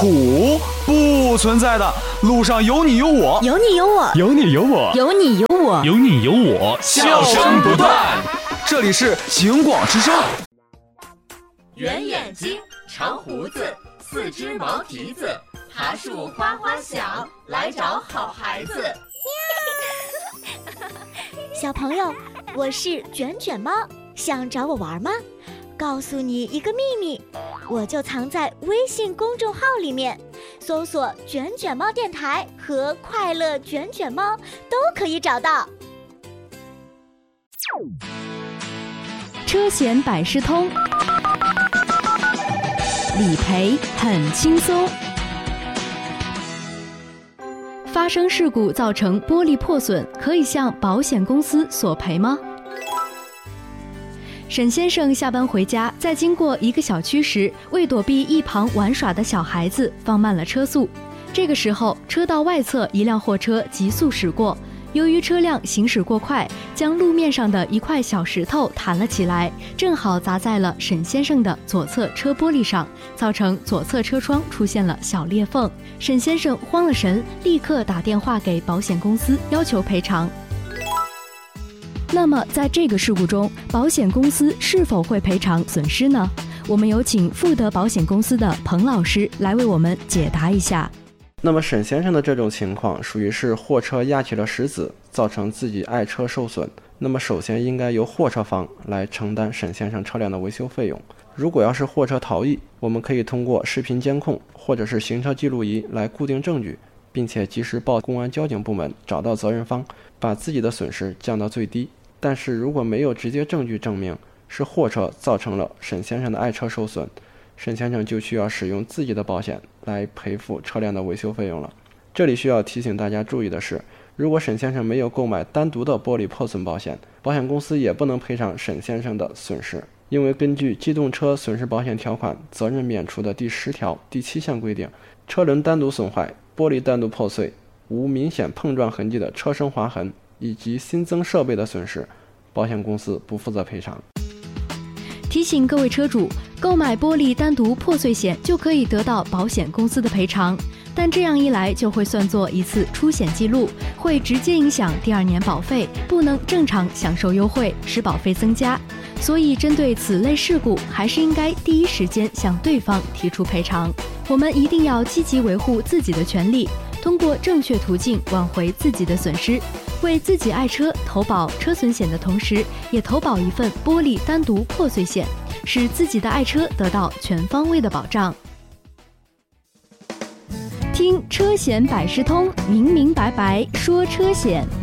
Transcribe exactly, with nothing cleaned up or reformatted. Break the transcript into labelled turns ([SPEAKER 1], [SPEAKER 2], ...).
[SPEAKER 1] 苦，不存在的。路上有你有我，
[SPEAKER 2] 有你有我，
[SPEAKER 3] 有你有我，
[SPEAKER 2] 有你有我，
[SPEAKER 3] 有你有我，
[SPEAKER 1] 笑声不断。这里是警广之声。
[SPEAKER 4] 圆眼睛，长胡子，四只毛蹄子，爬树花花响，来找好孩子。
[SPEAKER 5] 小朋友，我是卷卷猫，想找我玩吗？告诉你一个秘密，我就藏在微信公众号里面，搜索卷卷猫电台和快乐卷卷猫都可以找到。
[SPEAKER 6] 车险百事通，理赔很轻松。发生事故造成玻璃破损，可以向保险公司索赔吗？沈先生下班回家，在经过一个小区时，为躲避一旁玩耍的小孩子，放慢了车速。这个时候，车道外侧一辆货车急速驶过，由于车辆行驶过快，将路面上的一块小石头弹了起来，正好砸在了沈先生的左侧车玻璃上，造成左侧车窗出现了小裂缝。沈先生慌了神，立刻打电话给保险公司要求赔偿。那么在这个事故中，保险公司是否会赔偿损失呢？我们有请富德保险公司的彭老师来为我们解答一下。
[SPEAKER 7] 那么沈先生的这种情况属于是货车压起了石子，造成自己爱车受损。那么首先应该由货车方来承担沈先生车辆的维修费用。如果要是货车逃逸，我们可以通过视频监控或者是行车记录仪来固定证据，并且及时报公安交警部门，找到责任方，把自己的损失降到最低。但是如果没有直接证据证明是货车造成了沈先生的爱车受损，沈先生就需要使用自己的保险来赔付车辆的维修费用了。这里需要提醒大家注意的是，如果沈先生没有购买单独的玻璃破损保险，保险公司也不能赔偿沈先生的损失。因为根据机动车损失保险条款责任免除的第十条第七项规定，车轮单独损坏、玻璃单独破碎、无明显碰撞痕迹的车身划痕以及新增设备的损失，保险公司不负责赔偿。
[SPEAKER 6] 提醒各位车主，购买玻璃单独破碎险就可以得到保险公司的赔偿，但这样一来就会算作一次出险记录，会直接影响第二年保费，不能正常享受优惠，使保费增加。所以针对此类事故，还是应该第一时间向对方提出赔偿。我们一定要积极维护自己的权利，通过正确途径挽回自己的损失，为自己爱车投保车损险的同时，也投保一份玻璃单独破碎险，使自己的爱车得到全方位的保障。听车险百事通，明明白白说车险。